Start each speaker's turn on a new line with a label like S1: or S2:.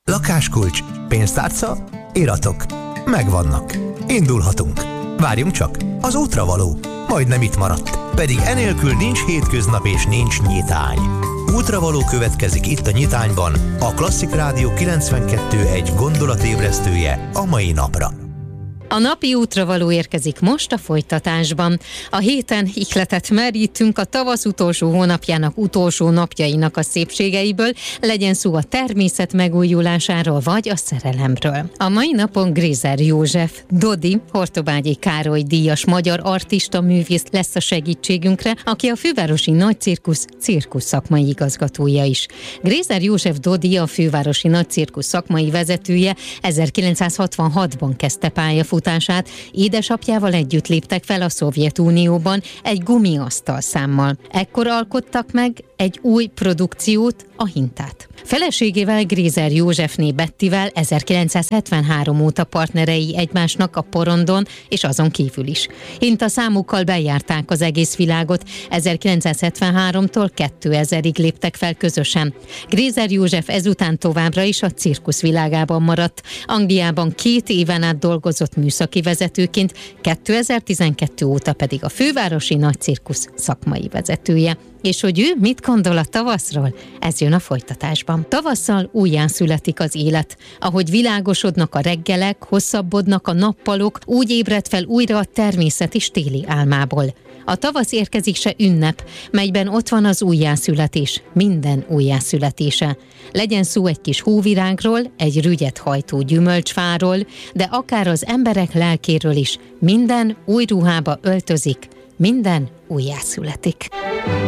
S1: Lakáskulcs, pénztárca, iratok. Megvannak. Indulhatunk. Várjunk csak, az útra való. Majdnem itt maradt. Pedig enélkül nincs hétköznap és nincs nyitány. Útravaló következik itt a Nyitányban, a Klasszik Rádió 92.1 gondolatébresztője a mai napra.
S2: A napi útravaló érkezik most a folytatásban. A héten ihletet merítünk a tavasz utolsó hónapjának utolsó napjainak a szépségeiből, legyen szó a természet megújulásáról vagy a szerelemről. A mai napon Grézer József, Dodi, Hortobágyi Károly díjas magyar artista művész lesz a segítségünkre, aki a Fővárosi Nagycirkusz szakmai igazgatója is. Grézer József Dodi, a Fővárosi Nagycirkusz szakmai vezetője 1966-ban kezdte pályafutását. Édesapjával együtt léptek fel a Szovjetunióban egy gumiasztal számmal. Ekkor alkottak meg egy új produkciót, a Hintát. Feleségével, Grézer Józsefné Bettivel 1973 óta partnerei egymásnak a porondon és azon kívül is. Hinta számukkal bejárták az egész világot, 1973-tól 2000-ig léptek fel közösen. Grézer József ezután továbbra is a cirkusz világában maradt. Angliában 2 éven át dolgozott műszaki vezetőként, 2012 óta pedig a Fővárosi Nagycirkusz szakmai vezetője. És hogy ő mit gondol a tavaszról? Ez jön a folytatásban. Tavasszal újjászületik az élet. Ahogy világosodnak a reggelek, hosszabbodnak a nappalok, úgy ébred fel újra a természet is téli álmából. A tavasz érkezik se ünnep, melyben ott van az újjászületés, minden újjászületése. Legyen szó egy kis hóvirágról, egy rügyet hajtó gyümölcsfáról, de akár az emberek lelkéről is, minden új ruhába öltözik, minden újjászületik.